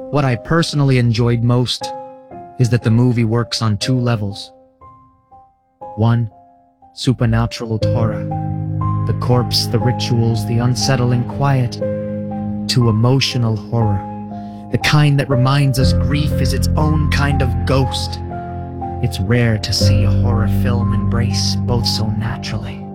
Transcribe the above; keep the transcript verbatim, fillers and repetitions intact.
What I personally enjoyed most is that the movie works on two levels. One, supernatural horror. The corpse, the rituals, the unsettling quiet. Two, emotional horror. The kind that reminds us grief is its own kind of ghost. It's rare to see a horror film embrace both so naturally.